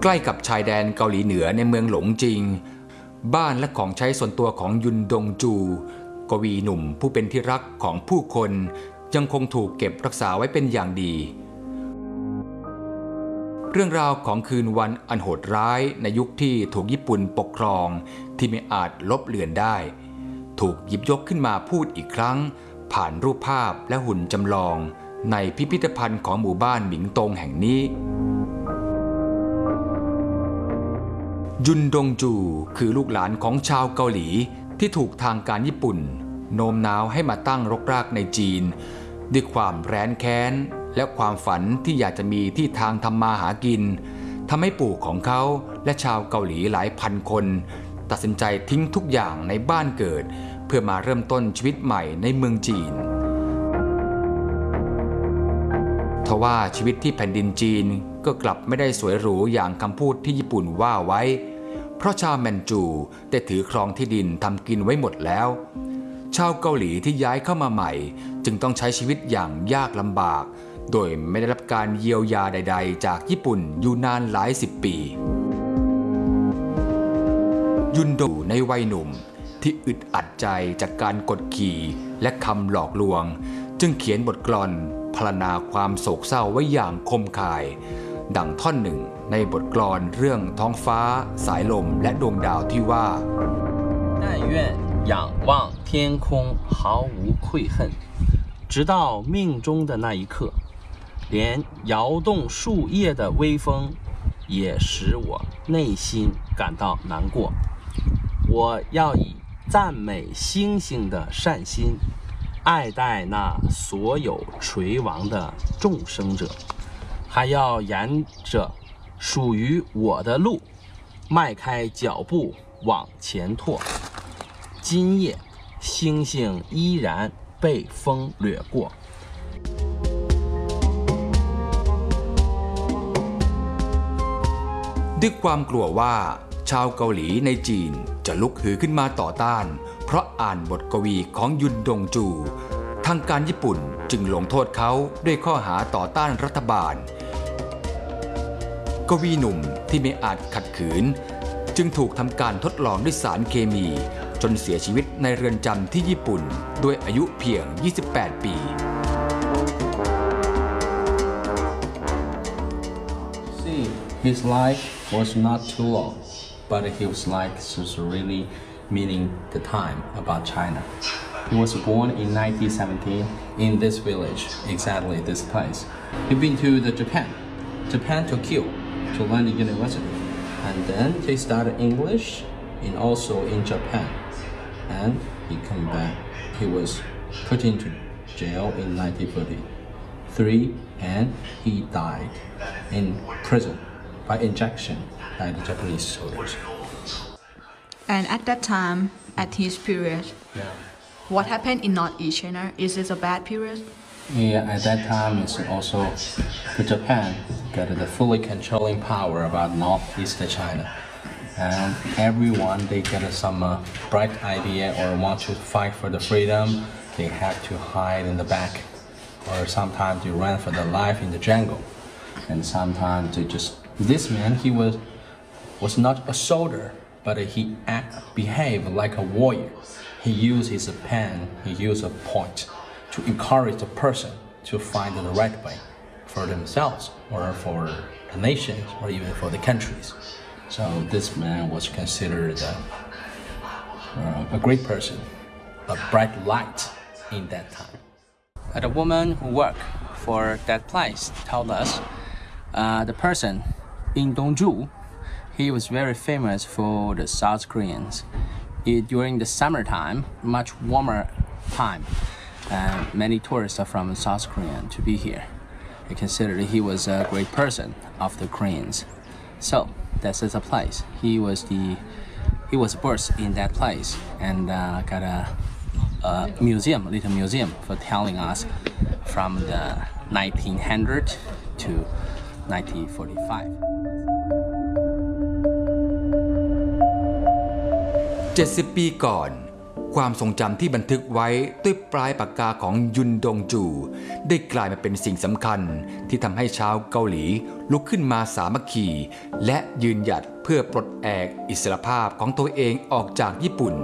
ใกล้กับชายแดนเกาหลีเหนือในเมืองหลงจิงบ้านและของใช้ส่วนตัวของยุนดงจูกวีหนุ่มผู้เป็นที่รักของผู้คนยังคงถูกเก็บรักษาไว้เป็นอย่างดีเรื่องราวของคืนวันอันโหดร้ายในยุคที่ถูกญี่ปุ่นปกครองที่ไม่อาจลบเลือนได้ถูกหยิบยกขึ้นมาพูดอีกครั้งผ่านรูปภาพและหุ่นจำลองในพิพิธภัณฑ์ของหมู่บ้านหมิงตงแห่งนี้ยุนดงจูคือลูกหลานของชาวเกาหลีที่ถูกทางการญี่ปุ่นโน้มน้าวให้มาตั้งรกรากในจีนด้วยความแร้นแค้นและความฝันที่อยากจะมีที่ทางทำมาหากินทำให้ปู่ของเขาและชาวเกาหลีหลายพันคนตัดสินใจทิ้งทุกอย่างในบ้านเกิดเพื่อมาเริ่มต้นชีวิตใหม่ในเมืองจีนทว่าชีวิตที่แผ่นดินจีนก็กลับไม่ได้สวยหรูอย่างคำพูดที่ญี่ปุ่นว่าไว้เพราะชาวแมนจูได้ถือครองที่ดินทำกินไว้หมดแล้วชาวเกาหลีที่ย้ายเข้ามาใหม่จึงต้องใช้ชีวิตอย่างยากลำบากโดยไม่ได้รับการเยียวยาใดๆจากญี่ปุ่นอยู่นานหลายสิบปียุนโดในวัยหนุ่มที่อึดอัดใจจากการกดขี่และคำหลอกลวงจึงเขียนบทกลอนพรรณนาความโศกเศร้าไว้อย่างคมคายดังท่อนหนึ่งในบทกลอนเรื่องท้องฟ้าสายลมและดวงดาวที่ว่า但愿仰望天空毫无愧恨直到命中的那一刻连摇动树叶的微风也使我内心感到难过我要以赞美星星的善心爱戴那所有垂亡的众生者还要沿着属于我的路迈开脚步往前拓今夜星星依然被风掠过ด้วยความกลัวว่าชาวเกาหลีในจีนจะลุกฮือขึ้นมาต่อต้านเพราะอ่านบทกวีของยุนดงจูทางการญี่ปุ่นจึงลงโทษเขาด้วยข้อหาต่อต้านรัฐบาลกวีหนุ่มที่ไม่อาจขัดขืนจึงถูกทำการทดลองด้วยสารเคมีจนเสียชีวิตในเรือนจำที่ญี่ปุ่นด้วยอายุเพียง 28 ปี His life was not too long, but his life was really meaning the time about China. He was born in 1917 in this village, exactly this place. He been to Japan, Tokyo, to learn the university, and then he studied English and also in Japan. And he come back. He was put into jail in 1943, and he died in prison.By injection by the Japanese soldiers. And at that time, at his period, what happened in Northeast China? Is it a bad period? Yeah, at that time, it's also the Japan got the fully controlling power about Northeast China, and everyone they get some bright idea or want to fight for the freedom. They have to hide in the back, or sometimes they run for their life in the jungle, and sometimes they just.This man, he was not a soldier, but he behaved like a warrior. He used his pen, he used a point to encourage the person to find the right way for themselves or for the nations or even for the countries. So this man was considered a great person, a bright light in that time. The woman who worked for that place told us the person.In Dongju, he was very famous for the South Koreans. During the summertime, much warmer time, many tourists are from South Korea to be here. They considered he was a great person of the Koreans. So this is a place. He was birthed in that place and got a little museum for telling us from the 1900 to 1945. 70 ปีก่อนความทรงจำที่บันทึกไว้ด้วยปลายปากกาของยุนดงจูได้กลายมาเป็นสิ่งสำคัญที่ทำให้ชาวเกาหลีลุกขึ้นมาสามัคคีและยืนหยัดเพื่อปลดแอกอิสรภาพของตัวเองออกจากญี่ปุ่น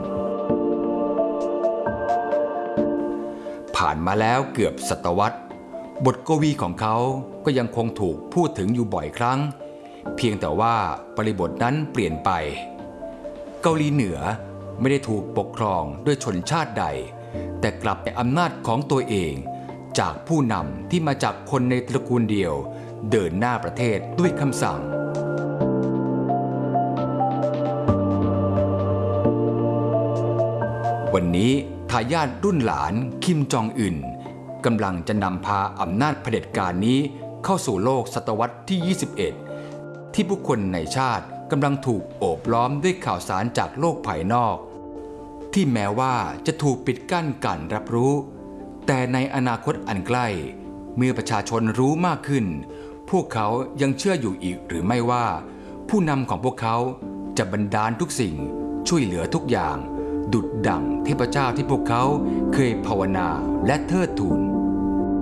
ผ่านมาแล้วเกือบศตวรรษบทกวีของเขาก็ยังคงถูกพูดถึงอยู่บ่อยครั้งเพียงแต่ว่าบริบทนั้นเปลี่ยนไปเกาหลีเหนือไม่ได้ถูกปกครองด้วยชนชาติใดแต่กลับในอำนาจของตัวเองจากผู้นำที่มาจากคนในตระกูลเดียวเดินหน้าประเทศด้วยคำสั่งวันนี้ทายาทรุ่นหลานคิมจองอึนกำลังจะนำพาอำนาจเผด็จการนี้เข้าสู่โลกศตวรรษที่ 21 ที่ผู้คนในชาติกำลังถูกโอบล้อมด้วยข่าวสารจากโลกภายนอกที่แม้ว่าจะถูกปิดกั้นการรับรู้แต่ในอนาคตอันใกล้เมื่อประชาชนรู้มากขึ้นพวกเขายังเชื่ออยู่อีกหรือไม่ว่าผู้นำของพวกเขาจะบันดาลทุกสิ่งช่วยเหลือทุกอย่างดุจดั่งเทพเจ้าที่พวกเขาเคยภาวนาและเทิดทูน